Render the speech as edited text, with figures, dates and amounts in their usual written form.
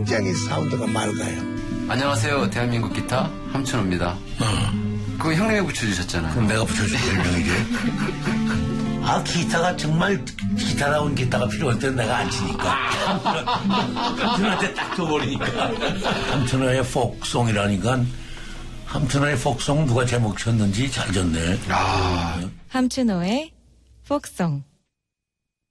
굉장히 사운드가 맑아요. 안녕하세요. 대한민국 기타 함춘호입니다. 그거 형님이 붙여주셨잖아요. 그럼 내가 붙여줄 별명이지. 아, 기타가 정말 기타다운 기타가 필요할 때는 내가 안 치니까. 함춘호한테 딱 줘버리니까. 함춘호의 폭송이라니까. 함춘호의 폭송 누가 제목 쳤는지 잘 졌네. 함춘호의 폭송.